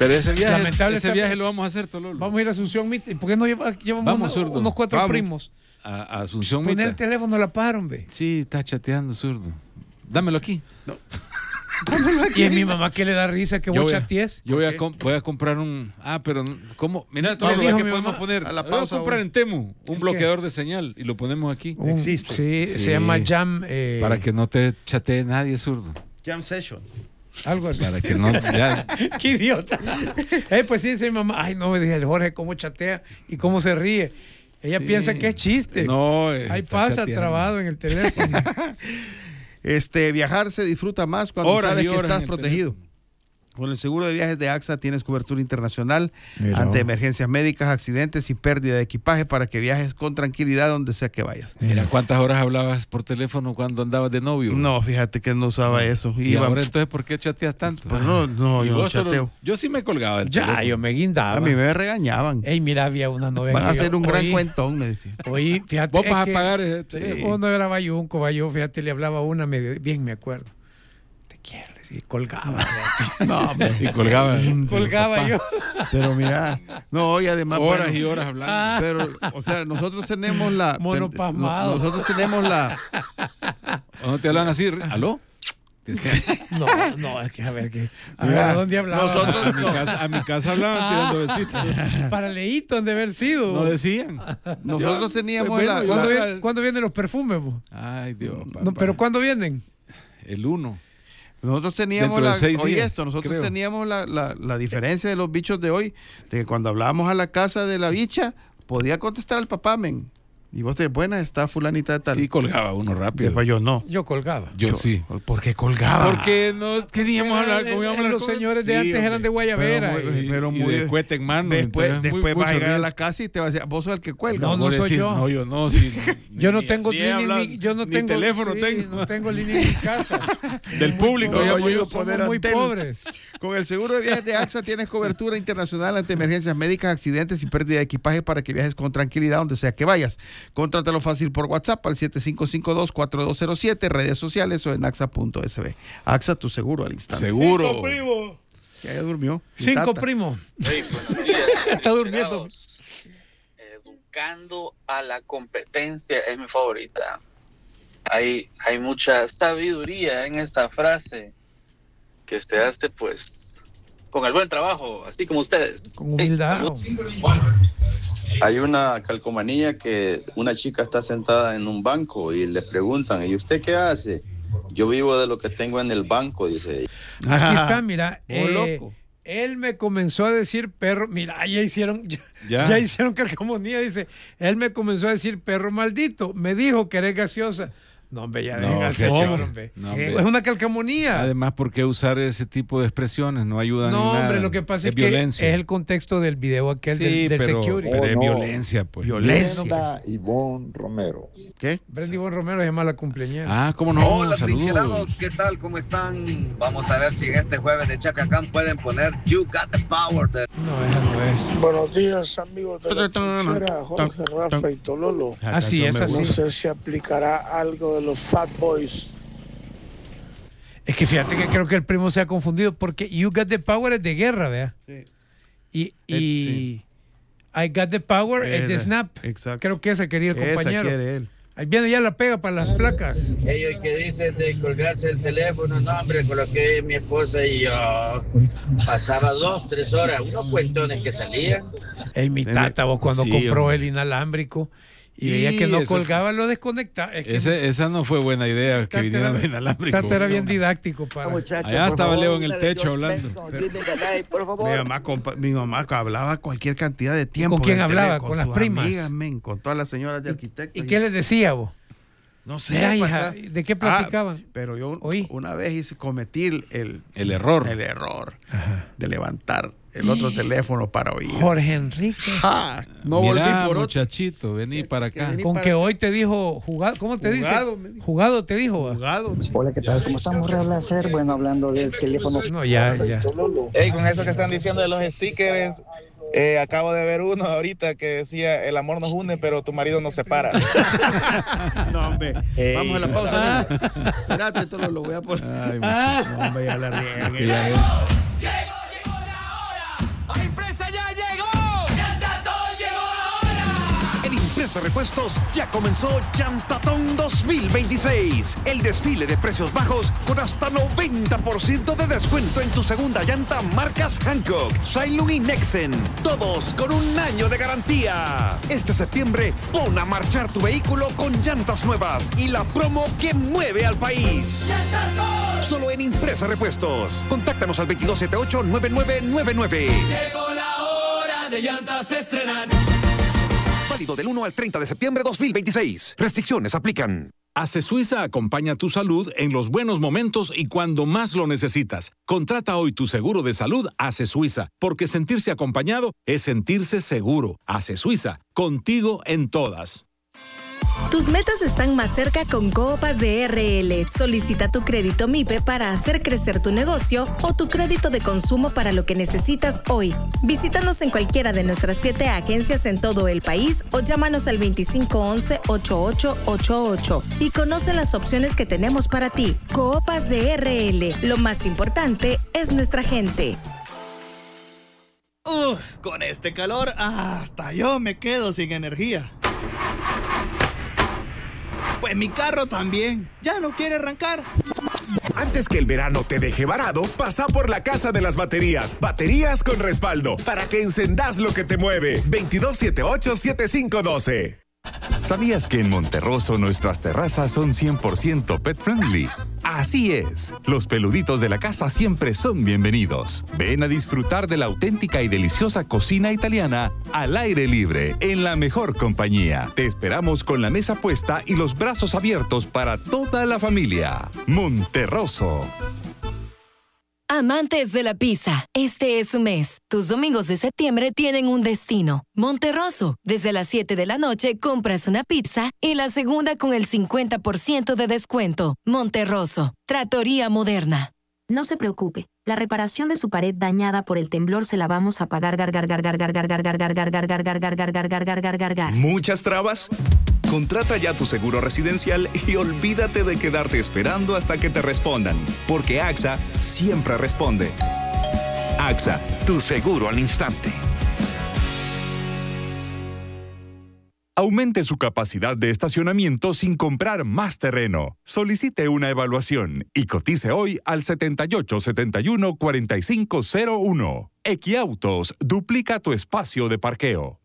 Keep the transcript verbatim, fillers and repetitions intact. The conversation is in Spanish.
Pero ese viaje, Lamentable ese viaje lo vamos a hacer, Tololo. Vamos a ir a Asunción Mita. ¿Y por qué no lleva, llevamos Vamos, una, zurdo. unos cuatro Vamos. primos? A, a Asunción Poner Mita. el teléfono a la par, hombre. Sí, está chateando, zurdo. Dámelo aquí. No. Y es mi mamá que le da risa que vos voy a- chatees. Yo voy a, com- voy a comprar un... Ah, pero ¿cómo? Mira, todo Me lo dijo que mi podemos mamá, poner. a la Voy a pausa, comprar voy. en Temu un ¿El bloqueador de señal y lo ponemos aquí. Un- Existe. Sí, Sí. se llama Jam. eh, Para que no te chatee nadie, zurdo. Jam Session. Algo así. Para que no... Ya, Qué idiota. Eh, pues sí, dice mi mamá. Ay, no, me dije el Jorge cómo chatea y cómo se ríe. Ella Sí. piensa que es chiste. no, eh, Ahí está pasa chateando. trabado en el teléfono. Este, viajar se disfruta más cuando Horas sabes y que horas estás en el protegido. Con el seguro de viajes de AXA tienes cobertura internacional Mira. ante emergencias médicas, accidentes y pérdida de equipaje para que viajes con tranquilidad donde sea que vayas. Mira, ¿cuántas horas hablabas por teléfono cuando andabas de novio? No, fíjate que no usaba eso. ¿Y Iba- ahora entonces por qué chateas tanto? Pues no, no, ¿Y yo no vos solo- chateo. Yo sí me colgaba del Ya, teléfono. yo me guindaba. A mí me regañaban. Ey, mira, había una novia Van a que yo hacer un gran oí- cuentón, me decía. Oí, fíjate. Vos es vas a que- pagar ese Sí, teléfono. vos no era bayunco, bayo, fíjate, le hablaba a una, me, bien me acuerdo. Te quiero, le decía, colgaba. fíjate. No, hombre. Y colgaba. colgaba yo. Pero mira, no, y además. Horas bueno, y horas hablando. Ah. Pero, o sea, nosotros tenemos la. Mono ten- pasmado. no- Nosotros tenemos la. ¿O no te hablan así? ¿Aló? Te decían, No, no, es que a ver, que, a Mira, ver, ¿a dónde hablaba? nosotros- a, mi casa, a mi casa hablaban tirando besitos. Para Leíto han de haber sido. No decían. Nosotros Yo- teníamos pues, la. bueno, ¿Cuándo, la- viene- cuándo vienen los perfumes? vos? Ay, Dios. No, papá. pero ¿cuándo vienen? El uno. Nosotros teníamos Dentro de la, seis oye días, esto, nosotros creo. teníamos la, la, la diferencia de los bichos de hoy, de que cuando hablábamos a la casa de la bicha, podía contestar al papá, men. Y vos te buena, está fulanita de tal. Sí, colgaba uno rápido. Después yo no. Yo colgaba. Yo, sí. ¿Por qué colgaba? Porque no queríamos hablar. ¿Cómo íbamos a hablar Los con- señores de Sí, antes hombre. eran de guayabera. Pero muy- y- pero y muy- de cuete en mano. Después, entonces, muy- después vas a mucho llegar a riesgo. la casa y te vas a decir, vos sos el que cuelga. No, no Vos soy decís, yo. No, yo no. Sí, Yo no ni- tengo ni he línea en hablado, mi- yo no ni tengo teléfono sí, tengo. no tengo línea en mi casa. Del público. Somos ya muy, voy a somos poner muy antena. pobres. Con el seguro de viajes de AXA tienes cobertura internacional ante emergencias médicas, accidentes y pérdida de equipaje para que viajes con tranquilidad donde sea que vayas. Contrátalo fácil por WhatsApp al siete cinco cinco dos, cuatro dos cero siete, redes sociales o en axa punto s b. AXA, tu seguro al instante. Seguro. Ya durmió. mi Cinco tata. primos. Hey, buenos días. Está durmiendo. Educando a la competencia es mi favorita. Hay, hay mucha sabiduría en esa frase que se hace pues con el buen trabajo, así como ustedes. Con humildad. Hey, salud. Hay una calcomanía que una chica está sentada en un banco y le preguntan, ¿y usted qué hace? Yo vivo de lo que tengo en el banco, dice ella. Aquí está, mira. Oh, eh, loco. él me comenzó a decir perro. Mira, ya hicieron, ya, Ya. ya hicieron calcamonía. Dice, él me comenzó a decir perro maldito. Me dijo que eres gaseosa. No, hombre, ya No, dejen al fíjate, señor, hombre. hombre. No, hombre. Es una calcamonía. Además, ¿por qué usar ese tipo de expresiones? No ayudan en No, nada. hombre, lo que pasa es, violencia. que es el contexto del video aquel Sí, del, del pero, security. pero es Oh, no. violencia, pues. Violencia. Brenda Ivonne Romero. ¿Qué? Brenda Ivonne Romero se llama la cumpleañera. Ah, ¿cómo no? Hola, Saludos. trincherados, ¿qué tal? ¿Cómo están? Vamos a ver si en este jueves de Chacacán pueden poner You Got the Power de No, esa no es. Buenos días, amigos de la trinchera, Jorge, Rafa y Tololo. Así es, No así. sé si aplicará algo de los Fat Boys. Es que fíjate que creo que el primo se ha confundido porque You Got the Power es de guerra, ¿vea? Sí. Y, y sí. I Got the Power es de Esa, Snap. exacto. Creo que esa quería el Esa compañero. quiere él. Ahí viene ya la pega para las placas. Ellos que dicen de colgarse el teléfono, no hombre, coloqué mi esposa y yo pasaba dos, tres horas, unos cuentones que salían. Ey, mi tata, vos cuando Sí, compró hombre. el inalámbrico y Y veía que no eso colgaba, lo desconectaba. Es que Ese- esa no fue buena idea que Tata viniera era- lo inalámbrico. Tata era bien didáctico para. Allá estaba Leo en el techo hablando. Mi mamá, compa- mi mamá hablaba cualquier cantidad de tiempo. ¿Con quién en el hablaba? teléfono, ¿Con las sus primas? amigas, men, con todas las señoras de arquitectos. ¿Y qué les decía vos? No sé. Mira, hija, pasa- ¿de qué platicaban? Ah, pero yo Oí. una vez hice, cometí el, el, El error. el error de levantar el otro teléfono para oír. Jorge Enrique. Ja, no Mira, volví por otro. muchachito, vení para acá. vení. Con para que acá. hoy te dijo jugado, ¿cómo te Jugado, me dice? dijo. Jugado te dijo. ¿va? Jugado. Hola, ¿qué tal? ¿Cómo estamos, Realacer? Bueno, hablando del teléfono. No, ya, ya. Hey, con eso que están diciendo de los stickers, eh, acabo de ver uno ahorita que decía el amor nos une, pero tu marido nos separa. No, hombre. Vamos a la pausa. nena. Espérate, esto lo, lo voy a poner. Ay, No, hombre, ya la riegué. que ya es. Llegó, llegó la hora. Empresa Repuestos ya comenzó Llantatón dos mil veintiséis. El desfile de precios bajos con hasta noventa por ciento de descuento en tu segunda llanta marcas Hankook, Shailung y Nexen. Todos con un año de garantía. Este septiembre pon a marchar tu vehículo con llantas nuevas y la promo que mueve al país. ¡Llantatón! Solo en Empresa Repuestos. Contáctanos al veintidós setenta y ocho, noventa y nueve noventa y nueve. Llegó la hora de llantas estrenar. Válido del uno al treinta de septiembre de dos mil veintiséis. Restricciones aplican. Ace Suiza acompaña tu salud en los buenos momentos y cuando más lo necesitas. Contrata hoy tu seguro de salud Ace Suiza, porque sentirse acompañado es sentirse seguro. Ace Suiza, contigo en todas. Tus metas están más cerca con Coopaz de R L. Solicita tu crédito MIPE para hacer crecer tu negocio o tu crédito de consumo para lo que necesitas hoy. Visítanos en cualquiera de nuestras siete agencias en todo el país o llámanos al veinticinco once, ochenta y ocho ochenta y ocho y conoce las opciones que tenemos para ti. Coopaz de R L. Lo más importante es nuestra gente. Uf, con este calor hasta yo me quedo sin energía. Pues mi carro también, ya no quiere arrancar. Antes que el verano te deje varado, pasa por la Casa de las Baterías. Baterías con respaldo, para que encendas lo que te mueve. veintidós setenta y ocho, setenta y cinco doce. ¿Sabías que en Monterroso nuestras terrazas son cien por ciento pet friendly? Así es, los peluditos de la casa siempre son bienvenidos. Ven a disfrutar de la auténtica y deliciosa cocina italiana al aire libre, en la mejor compañía. Te esperamos con la mesa puesta y los brazos abiertos para toda la familia. Monterroso. Amantes de la pizza, este es su mes. Tus domingos de septiembre tienen un destino. Monterroso. Desde las siete de la noche compras una pizza y la segunda con el cincuenta por ciento de descuento. Monterroso. Trattoria moderna. No se preocupe. La reparación de su pared dañada por el temblor se la vamos a pagar. Gar gar gar gar gar gar gar gar gar gar gar gar gar gar gar gar gar gar gar gar. ¿Muchas trabas? Contrata ya tu seguro residencial y olvídate de quedarte esperando hasta que te respondan, porque A X A siempre responde. A X A, tu seguro al instante. Aumente su capacidad de estacionamiento sin comprar más terreno. Solicite una evaluación y cotice hoy al setenta y ocho, setenta y uno, cuarenta y cinco cero uno. Equiautos duplica tu espacio de parqueo.